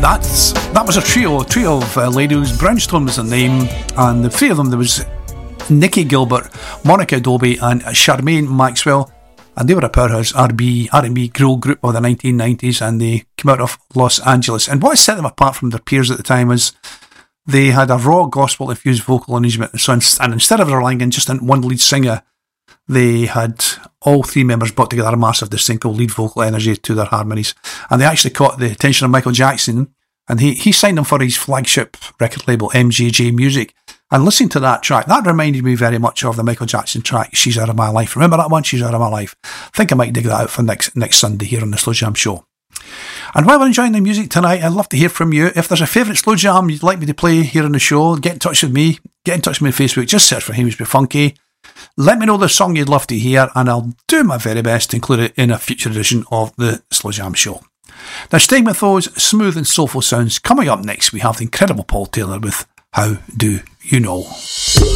That was a trio of ladies. Brownstone was the name, and the three of them, there was Nikki Gilbert, Monica Adobe and Charmaine Maxwell, and they were a powerhouse R&B girl group of the 1990s, and they came out of Los Angeles. And what set them apart from their peers at the time was they had a raw gospel infused vocal arrangement, and instead of relying on just one lead singer, they had all three members brought together a massive distinct lead vocal energy to their harmonies, and they actually caught the attention of Michael Jackson, and he signed them for his flagship record label MJJ Music. And listening to that track, that reminded me very much of the Michael Jackson track She's Out of My Life. Remember that one, She's Out of My Life? I think I might dig that out for next Sunday here on the Slow Jam Show. And while we're enjoying the music tonight, I'd love to hear from you. If there's a favourite Slow Jam you'd like me to play here on the show, get in touch with me. Get in touch with me on Facebook. Just search for Hamish B. Funky. Let me know the song you'd love to hear, and I'll do my very best to include it in a future edition of the Slow Jam Show. Now, staying with those smooth and soulful sounds, coming up next we have the incredible Paul Taylor with How Do You Know?